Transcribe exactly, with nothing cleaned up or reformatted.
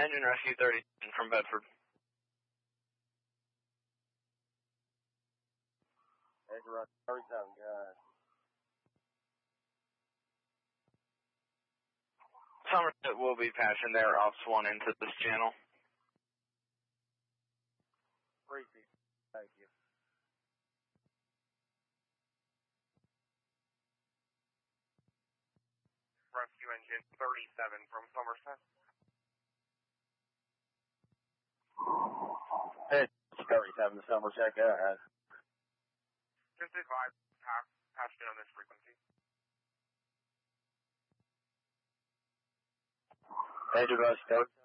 Engine Rescue thirty from Bedford. Engine Rescue thirty-seven, go ahead. Somerset will be passing their ops one into this channel. Crazy. Thank you. Rescue Engine thirty-seven from Somerset. Hey, thirty-seven to Somerset, go ahead. Just advise, pass, patched in on this frequency. Engine Rescue